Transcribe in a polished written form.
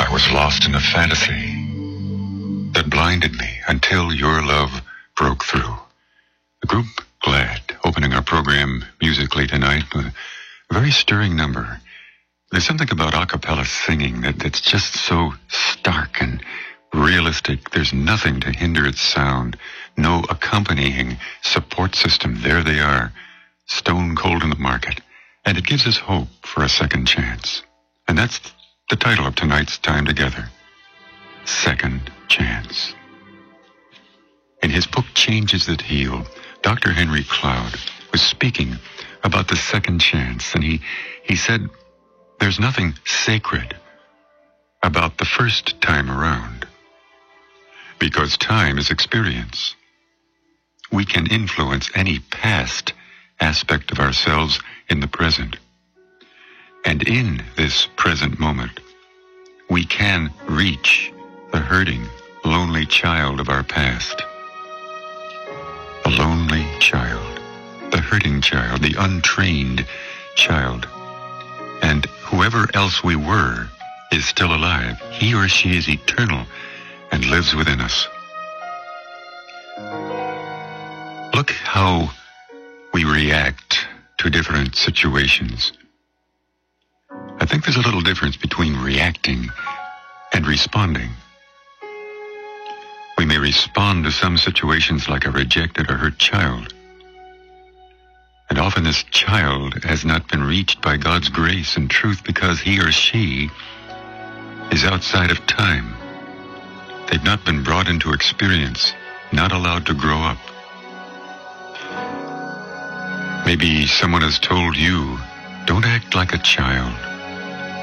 I was lost in a fantasy that blinded me until your love broke through. The group Glad, opening our program musically tonight with a very stirring number. There's something about a cappella singing that's just so stark and realistic. There's nothing to hinder its sound. No accompanying support system. There they are, stone cold in the market. And it gives us hope for a second chance. And that's the title of tonight's Time Together. Second Chance. In his book, Changes That Heal, Dr. Henry Cloud was speaking about the second chance, and he said, there's nothing sacred about the first time around, because time is experience. We can influence any past aspect of ourselves in the present. And in this present moment, we can reach the hurting, lonely child of our past. The lonely child, the hurting child, the untrained child. And whoever else we were is still alive. He or she is eternal and lives within us. Look how we react to different situations. I think there's a little difference between reacting and responding. We may respond to some situations like a rejected or hurt child. And often this child has not been reached by God's grace and truth because he or she is outside of time. They've not been brought into experience, not allowed to grow up. Maybe someone has told you, don't act like a child.